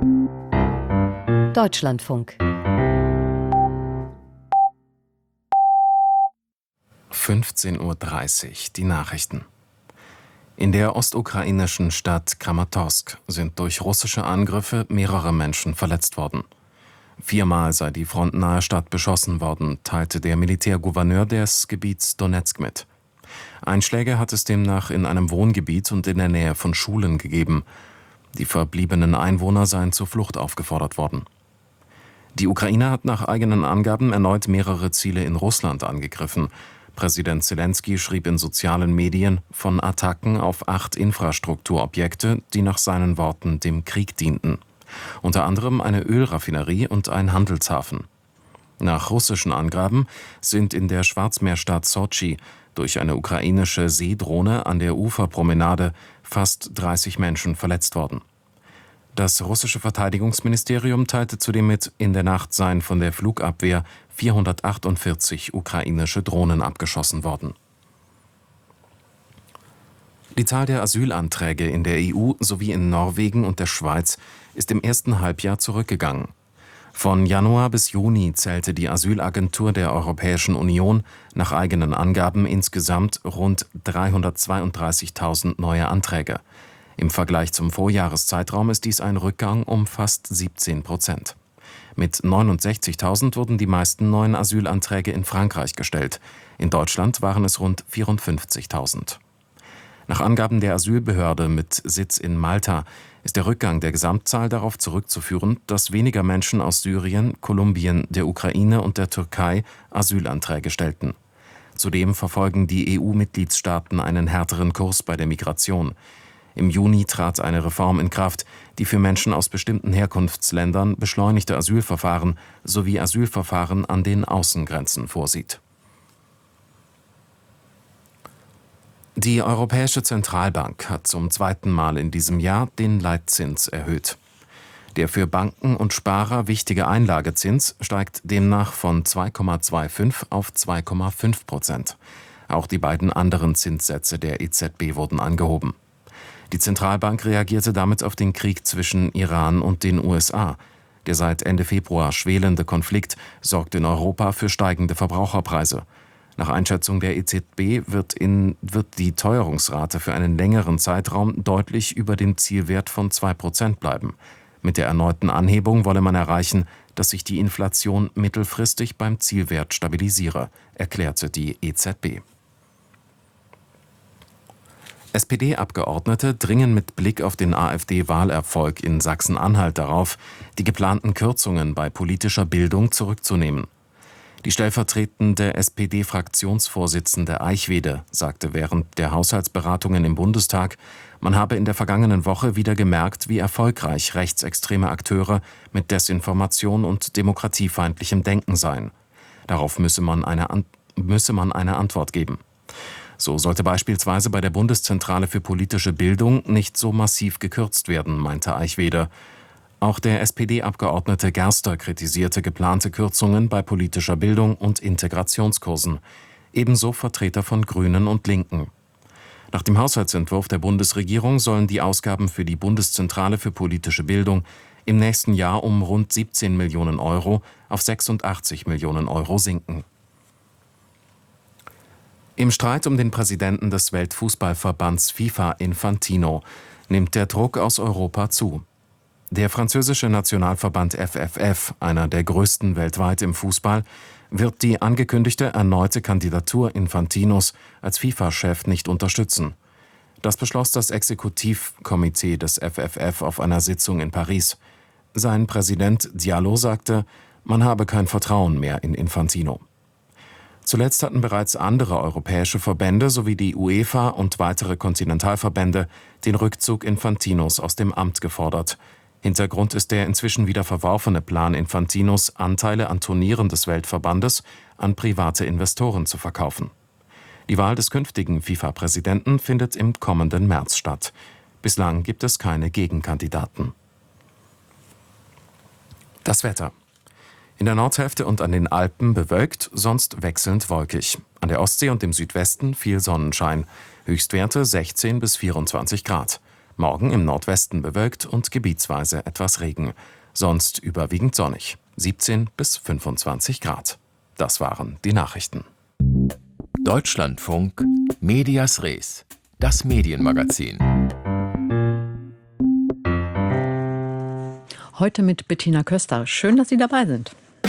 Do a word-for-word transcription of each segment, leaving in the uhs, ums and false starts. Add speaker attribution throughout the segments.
Speaker 1: Deutschlandfunk.
Speaker 2: fünfzehn Uhr dreißig, die Nachrichten. In der ostukrainischen Stadt Kramatorsk sind durch russische Angriffe mehrere Menschen verletzt worden. Viermal sei die frontnahe Stadt beschossen worden, teilte der Militärgouverneur des Gebiets Donezk mit. Einschläge hat es demnach in einem Wohngebiet und in der Nähe von Schulen gegeben. Die verbliebenen Einwohner seien zur Flucht aufgefordert worden. Die Ukraine hat nach eigenen Angaben erneut mehrere Ziele in Russland angegriffen. Präsident Selenskyj schrieb in sozialen Medien von Attacken auf acht Infrastrukturobjekte, die nach seinen Worten dem Krieg dienten. Unter anderem eine Ölraffinerie und ein Handelshafen. Nach russischen Angaben sind in der Schwarzmeerstadt Sotschi durch eine ukrainische Seedrohne an der Uferpromenade fast dreißig Menschen verletzt worden. Das russische Verteidigungsministerium teilte zudem mit, in der Nacht seien von der Flugabwehr vierhundertachtundvierzig ukrainische Drohnen abgeschossen worden. Die Zahl der Asylanträge in der E U sowie in Norwegen und der Schweiz ist im ersten Halbjahr zurückgegangen. Von Januar bis Juni zählte die Asylagentur der Europäischen Union nach eigenen Angaben insgesamt rund dreihundertzweiunddreißigtausend neue Anträge. Im Vergleich zum Vorjahreszeitraum ist dies ein Rückgang um fast siebzehn Prozent. Mit neunundsechzigtausend wurden die meisten neuen Asylanträge in Frankreich gestellt. In Deutschland waren es rund vierundfünfzigtausend. Nach Angaben der Asylbehörde mit Sitz in Malta ist der Rückgang der Gesamtzahl darauf zurückzuführen, dass weniger Menschen aus Syrien, Kolumbien, der Ukraine und der Türkei Asylanträge stellten. Zudem verfolgen die E U-Mitgliedstaaten einen härteren Kurs bei der Migration. Im Juni trat eine Reform in Kraft, die für Menschen aus bestimmten Herkunftsländern beschleunigte Asylverfahren sowie Asylverfahren an den Außengrenzen vorsieht. Die Europäische Zentralbank hat zum zweiten Mal in diesem Jahr den Leitzins erhöht. Der für Banken und Sparer wichtige Einlagezins steigt demnach von zwei Komma fünfundzwanzig auf zwei Komma fünf Prozent. Auch die beiden anderen Zinssätze der E Z B wurden angehoben. Die Zentralbank reagierte damit auf den Krieg zwischen Iran und den U S A. Der seit Ende Februar schwelende Konflikt sorgt in Europa für steigende Verbraucherpreise. Nach Einschätzung der E Z B wird, in, wird die Teuerungsrate für einen längeren Zeitraum deutlich über dem Zielwert von zwei Prozent bleiben. Mit der erneuten Anhebung wolle man erreichen, dass sich die Inflation mittelfristig beim Zielwert stabilisiere, erklärte die E Z B. S P D-Abgeordnete dringen mit Blick auf den AfD-Wahlerfolg in Sachsen-Anhalt darauf, die geplanten Kürzungen bei politischer Bildung zurückzunehmen. Die stellvertretende S P D-Fraktionsvorsitzende Eichwede sagte während der Haushaltsberatungen im Bundestag, man habe in der vergangenen Woche wieder gemerkt, wie erfolgreich rechtsextreme Akteure mit Desinformation und demokratiefeindlichem Denken seien. Darauf müsse man eine, An- müsse man eine Antwort geben. So sollte beispielsweise bei der Bundeszentrale für politische Bildung nicht so massiv gekürzt werden, meinte Eichwede. Auch der S P D-Abgeordnete Gerster kritisierte geplante Kürzungen bei politischer Bildung und Integrationskursen. Ebenso Vertreter von Grünen und Linken. Nach dem Haushaltsentwurf der Bundesregierung sollen die Ausgaben für die Bundeszentrale für politische Bildung im nächsten Jahr um rund siebzehn Millionen Euro auf sechsundachtzig Millionen Euro sinken. Im Streit um den Präsidenten des Weltfußballverbands FIFA Infantino nimmt der Druck aus Europa zu. Der französische Nationalverband F F F, einer der größten weltweit im Fußball, wird die angekündigte erneute Kandidatur Infantinos als FIFA-Chef nicht unterstützen. Das beschloss das Exekutivkomitee des F F F auf einer Sitzung in Paris. Sein Präsident Diallo sagte, man habe kein Vertrauen mehr in Infantino. Zuletzt hatten bereits andere europäische Verbände sowie die UEFA und weitere Kontinentalverbände den Rückzug Infantinos aus dem Amt gefordert. Hintergrund ist der inzwischen wieder verworfene Plan Infantinos, Anteile an Turnieren des Weltverbandes an private Investoren zu verkaufen. Die Wahl des künftigen FIFA-Präsidenten findet im kommenden März statt. Bislang gibt es keine Gegenkandidaten. Das Wetter. In der Nordhälfte und an den Alpen bewölkt, sonst wechselnd wolkig. An der Ostsee und im Südwesten viel Sonnenschein. Höchstwerte sechzehn bis vierundzwanzig Grad. Morgen im Nordwesten bewölkt und gebietsweise etwas Regen. Sonst überwiegend sonnig. siebzehn bis fünfundzwanzig Grad. Das waren die Nachrichten.
Speaker 1: Deutschlandfunk Medias Res, das Medienmagazin.
Speaker 3: Heute mit Bettina Köster. Schön, dass Sie dabei sind.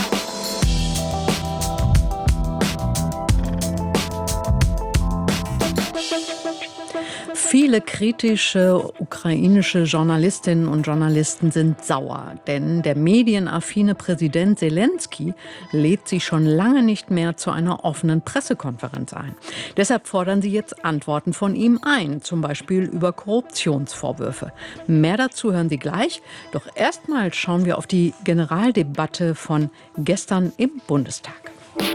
Speaker 3: Viele kritische ukrainische Journalistinnen und Journalisten sind sauer, denn der medienaffine Präsident Selenskyj lädt sie schon lange nicht mehr zu einer offenen Pressekonferenz ein. Deshalb fordern sie jetzt Antworten von ihm ein, zum Beispiel über Korruptionsvorwürfe. Mehr dazu hören Sie gleich, doch erstmal schauen wir auf die Generaldebatte von gestern im Bundestag.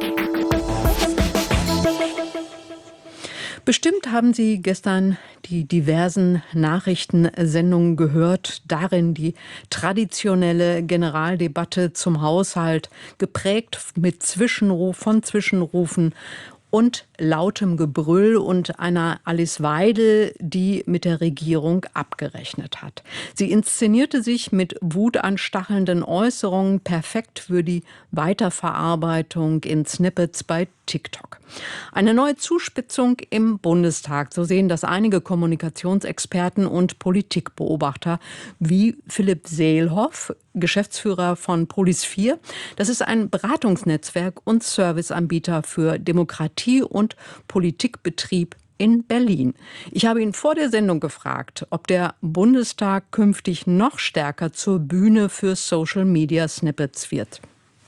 Speaker 3: Bestimmt haben Sie gestern die diversen Nachrichtensendungen gehört, darin die traditionelle Generaldebatte zum Haushalt, geprägt mit Zwischenruf, von Zwischenrufen und lautem Gebrüll und einer Alice Weidel, die mit der Regierung abgerechnet hat. Sie inszenierte sich mit wutanstachelnden Äußerungen perfekt für die Weiterverarbeitung in Snippets bei TikTok. Eine neue Zuspitzung im Bundestag, so sehen das einige Kommunikationsexperten und Politikbeobachter wie Philipp Seelhoff, Geschäftsführer von Polis vier. Das ist ein Beratungsnetzwerk und Serviceanbieter für Demokratie und Politikbetrieb in Berlin. Ich habe ihn vor der Sendung gefragt, ob der Bundestag künftig noch stärker zur Bühne für Social-Media-Snippets wird.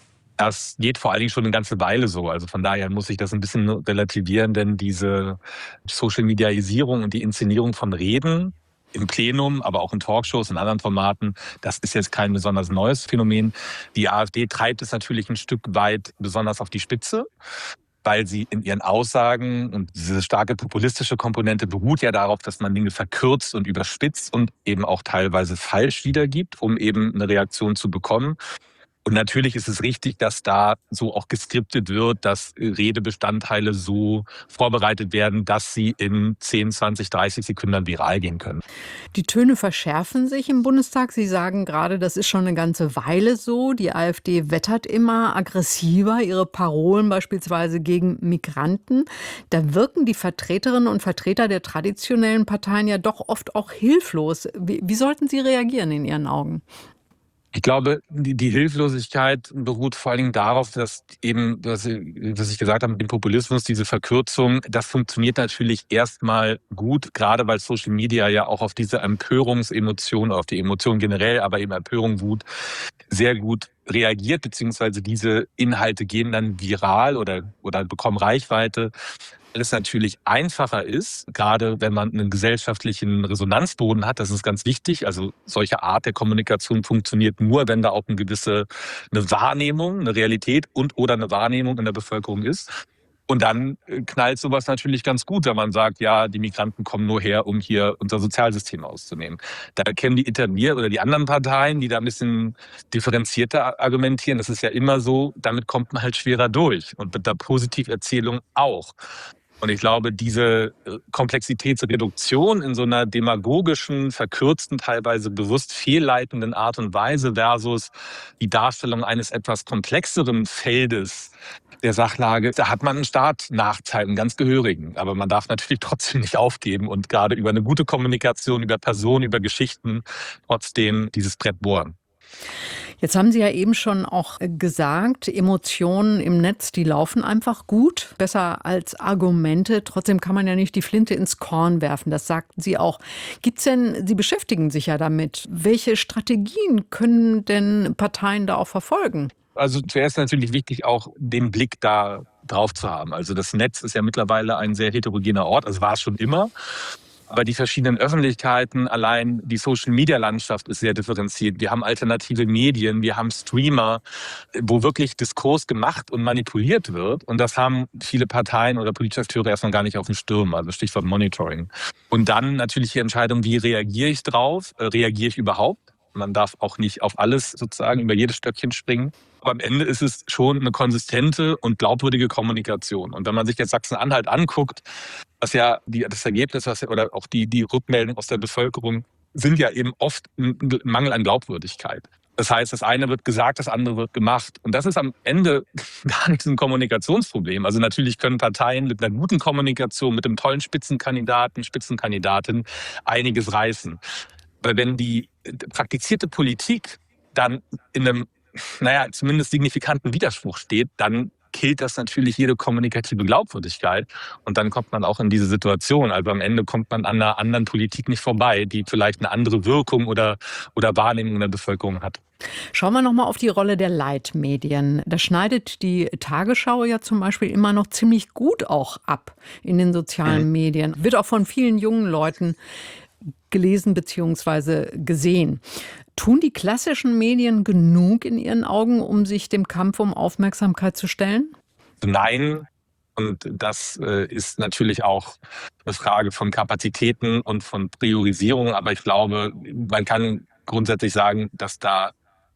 Speaker 4: Das geht vor allen Dingen schon eine ganze Weile so. Also von daher muss ich das ein bisschen relativieren, denn diese Social-Mediaisierung und die Inszenierung von Reden im Plenum, aber auch in Talkshows und anderen Formaten, das ist jetzt kein besonders neues Phänomen. Die AfD treibt es natürlich ein Stück weit besonders auf die Spitze, weil sie in ihren Aussagen, und diese starke populistische Komponente beruht ja darauf, dass man Dinge verkürzt und überspitzt und eben auch teilweise falsch wiedergibt, um eben eine Reaktion zu bekommen. Und natürlich ist es richtig, dass da so auch geskriptet wird, dass Redebestandteile so vorbereitet werden, dass sie in zehn, zwanzig, dreißig Sekunden viral gehen können.
Speaker 3: Die Töne verschärfen sich im Bundestag. Sie sagen gerade, das ist schon eine ganze Weile so. Die AfD wettert immer aggressiver, ihre Parolen beispielsweise gegen Migranten. Da wirken die Vertreterinnen und Vertreter der traditionellen Parteien ja doch oft auch hilflos. Wie, wie sollten sie reagieren in Ihren Augen?
Speaker 4: Ich glaube, die, die Hilflosigkeit beruht vor allen Dingen darauf, dass eben, was ich gesagt habe, mit dem Populismus, diese Verkürzung, das funktioniert natürlich erstmal gut, gerade weil Social Media ja auch auf diese Empörungsemotion, auf die Emotion generell, aber eben Empörung, Wut, sehr gut reagiert, beziehungsweise diese Inhalte gehen dann viral oder, oder bekommen Reichweite. Es natürlich einfacher ist, gerade wenn man einen gesellschaftlichen Resonanzboden hat, das ist ganz wichtig. Also solche Art der Kommunikation funktioniert nur, wenn da auch eine gewisse eine Wahrnehmung, eine Realität und oder eine Wahrnehmung in der Bevölkerung ist. Und dann knallt sowas natürlich ganz gut, wenn man sagt, ja, die Migranten kommen nur her, um hier unser Sozialsystem auszunehmen. Da kennen die etabliert oder die anderen Parteien, die da ein bisschen differenzierter argumentieren. Das ist ja immer so, damit kommt man halt schwerer durch und mit der Positiverzählung auch. Und ich glaube, diese Komplexitätsreduktion in so einer demagogischen, verkürzten, teilweise bewusst fehlleitenden Art und Weise versus die Darstellung eines etwas komplexeren Feldes der Sachlage, da hat man einen Startnachteil, einen ganz gehörigen. Aber man darf natürlich trotzdem nicht aufgeben und gerade über eine gute Kommunikation, über Personen, über Geschichten trotzdem dieses Brett bohren.
Speaker 3: Jetzt haben Sie ja eben schon auch gesagt, Emotionen im Netz, die laufen einfach gut, besser als Argumente. Trotzdem kann man ja nicht die Flinte ins Korn werfen, das sagten Sie auch. Gibt's denn, Sie beschäftigen sich ja damit, welche Strategien können denn Parteien da auch verfolgen?
Speaker 4: Also zuerst natürlich wichtig, auch den Blick da drauf zu haben. Also das Netz ist ja mittlerweile ein sehr heterogener Ort, also war es schon immer. Aber die verschiedenen Öffentlichkeiten, allein die Social-Media-Landschaft ist sehr differenziert. Wir haben alternative Medien, wir haben Streamer, wo wirklich Diskurs gemacht und manipuliert wird. Und das haben viele Parteien oder politische Akteure erstmal gar nicht auf dem Schirm, also Stichwort Monitoring. Und dann natürlich die Entscheidung, wie reagiere ich drauf? Reagiere ich überhaupt? Man darf auch nicht auf alles sozusagen über jedes Stöckchen springen. Aber am Ende ist es schon eine konsistente und glaubwürdige Kommunikation. Und wenn man sich jetzt Sachsen-Anhalt anguckt, was ja die, das Ergebnis was, oder auch die, die Rückmeldung aus der Bevölkerung sind ja eben oft ein Mangel an Glaubwürdigkeit. Das heißt, das eine wird gesagt, das andere wird gemacht. Und das ist am Ende gar nicht so ein Kommunikationsproblem. Also natürlich können Parteien mit einer guten Kommunikation, mit einem tollen Spitzenkandidaten, Spitzenkandidatin einiges reißen. Weil wenn die praktizierte Politik dann in einem, naja, zumindest signifikanten Widerspruch steht, dann killt das natürlich jede kommunikative Glaubwürdigkeit. Und dann kommt man auch in diese Situation. Also am Ende kommt man an einer anderen Politik nicht vorbei, die vielleicht eine andere Wirkung oder, oder Wahrnehmung in der Bevölkerung hat.
Speaker 3: Schauen wir noch mal auf die Rolle der Leitmedien. Da schneidet die Tagesschau ja zum Beispiel immer noch ziemlich gut auch ab in den sozialen mhm. Medien. Wird auch von vielen jungen Leuten gelesen bzw. gesehen. Tun die klassischen Medien genug in Ihren Augen, um sich dem Kampf um Aufmerksamkeit zu stellen?
Speaker 4: Nein. Und das äh, ist natürlich auch eine Frage von Kapazitäten und von Priorisierung. Aber ich glaube, man kann grundsätzlich sagen, dass da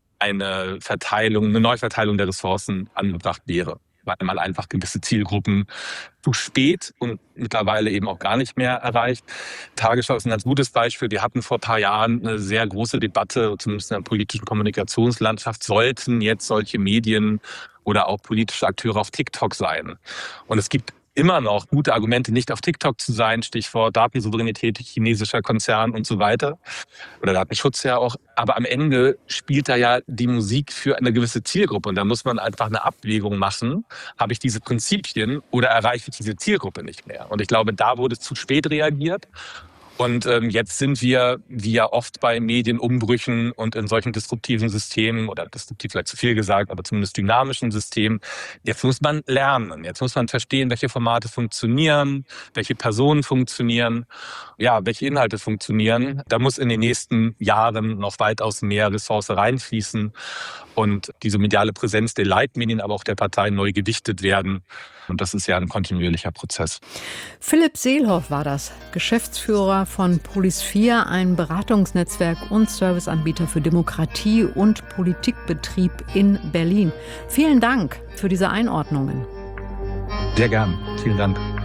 Speaker 4: eine Verteilung, eine Neuverteilung der Ressourcen angebracht wäre, weil man einfach gewisse Zielgruppen zu spät und mittlerweile eben auch gar nicht mehr erreicht. Tagesschau ist ein ganz gutes Beispiel. Wir hatten vor ein paar Jahren eine sehr große Debatte, zumindest in der politischen Kommunikationslandschaft, sollten jetzt solche Medien oder auch politische Akteure auf TikTok sein. Und es gibt immer noch gute Argumente, nicht auf TikTok zu sein, Stichwort Datensouveränität, chinesischer Konzern und so weiter. Oder Datenschutz ja auch. Aber am Ende spielt da ja die Musik für eine gewisse Zielgruppe. Und da muss man einfach eine Abwägung machen. Habe ich diese Prinzipien oder erreiche ich diese Zielgruppe nicht mehr? Und ich glaube, da wurde zu spät reagiert. Und ähm, jetzt sind wir, wie ja oft bei Medienumbrüchen und in solchen disruptiven Systemen, oder disruptiv vielleicht zu viel gesagt, aber zumindest dynamischen Systemen, jetzt muss man lernen. Jetzt muss man verstehen, welche Formate funktionieren, welche Personen funktionieren, ja, welche Inhalte funktionieren. Da muss in den nächsten Jahren noch weitaus mehr Ressource reinfließen und diese mediale Präsenz der Leitmedien, aber auch der Parteien neu gewichtet werden. Und das ist ja ein kontinuierlicher Prozess.
Speaker 3: Philipp Seelhoff war das, Geschäftsführer von Polis vier, ein Beratungsnetzwerk und Serviceanbieter für Demokratie und Politikbetrieb in Berlin. Vielen Dank für diese Einordnungen.
Speaker 4: Sehr gern. Vielen Dank.